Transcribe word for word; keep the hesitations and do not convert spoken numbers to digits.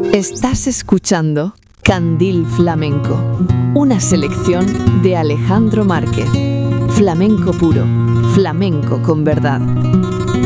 Estás escuchando Candil Flamenco, una selección de Alejandro Márquez. Flamenco puro, flamenco con verdad.